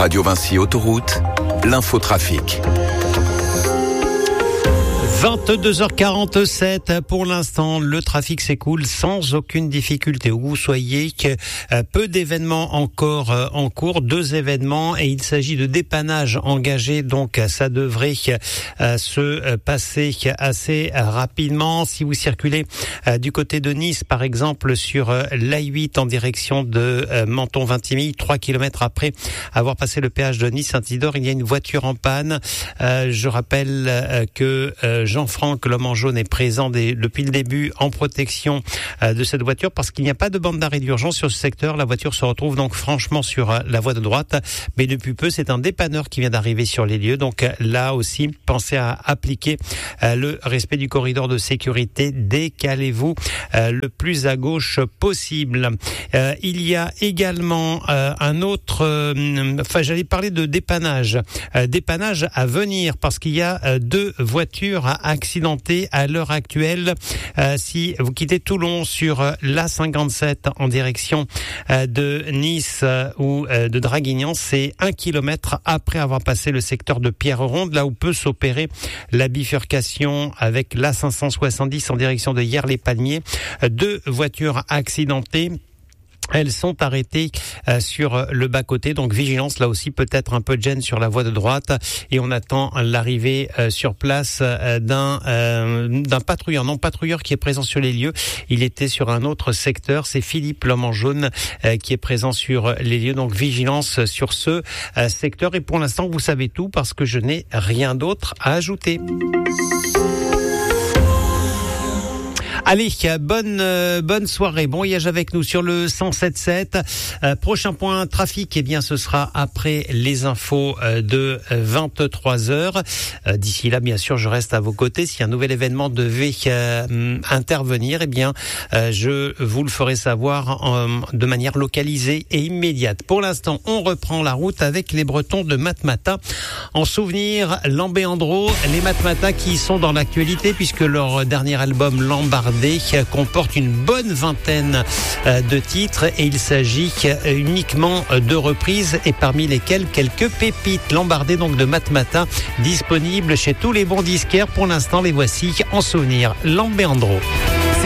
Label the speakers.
Speaker 1: Radio Vinci Autoroute, l'infotrafic.
Speaker 2: 22h47 pour l'instant, le trafic s'écoule sans aucune difficulté où vous soyez. Peu d'événements encore en cours, 2 événements et il s'agit de dépannage engagé, donc ça devrait se passer assez rapidement. Si vous circulez du côté de Nice par exemple sur l'A8 en direction de Menton-Vintimille, 3 km après avoir passé le péage de Nice-Saint-Isidore, il y a une voiture en panne. Je rappelle que Jean-Franck, l'homme en jaune, est présent depuis le début en protection de cette voiture parce qu'il n'y a pas de bande d'arrêt d'urgence sur ce secteur. La voiture se retrouve donc franchement sur la voie de droite. Mais depuis peu, c'est un dépanneur qui vient d'arriver sur les lieux. Donc là aussi, pensez à appliquer le respect du corridor de sécurité. Décalez-vous le plus à gauche possible. Il y a également un autre... j'allais parler de dépannage. Dépannage à venir parce qu'il y a 2 voitures accidenté à l'heure actuelle. Si vous quittez Toulon sur l'A57 en direction de Nice ou de Draguignan, c'est 1 kilomètre après avoir passé le secteur de Pierreronde, là où peut s'opérer la bifurcation avec l'A570 en direction de Yerles-les-Palmiers. 2 voitures accidentées. Elles sont arrêtées sur le bas-côté, donc vigilance là aussi, peut-être un peu de gêne sur la voie de droite et on attend l'arrivée sur place d'un patrouilleur qui est présent sur les lieux. Il était sur un autre secteur, c'est Philippe, l'homme en jaune, qui est présent sur les lieux, donc vigilance sur ce secteur et pour l'instant vous savez tout parce que je n'ai rien d'autre à ajouter. Allez, bonne soirée. Bon voyage avec nous sur le 107.7. Prochain point trafic, eh bien, ce sera après les infos de 23h. D'ici là, bien sûr, je reste à vos côtés. Si un nouvel événement devait intervenir, eh bien, je vous le ferai savoir de manière localisée et immédiate. Pour l'instant, on reprend la route avec les Bretons de Matmata. En souvenir, Lambéandro, les Matmata qui sont dans l'actualité puisque leur dernier album, Lambardé, comporte une bonne vingtaine de titres et il s'agit uniquement de reprises et parmi lesquelles quelques pépites. Lambardé donc de Matmata, disponible chez tous les bons disquaires. Pour l'instant, les voici en souvenir. Lambéandro.